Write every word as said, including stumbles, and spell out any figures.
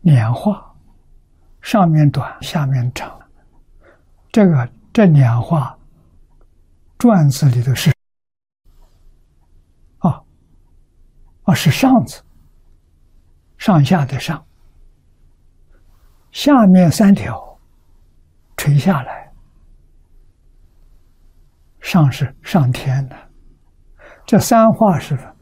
两画，上面短，下面长。这个这两画，篆字里头是啊啊是上字，上下的上，下面三条垂下来，上是上天的。这三画是